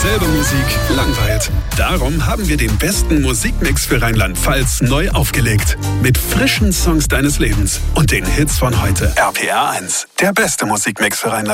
Dieselbe Musik langweilt. Darum haben wir den besten Musikmix für Rheinland-Pfalz neu aufgelegt. Mit frischen Songs deines Lebens und den Hits von heute. RPR 1, der beste Musikmix für Rheinland-Pfalz.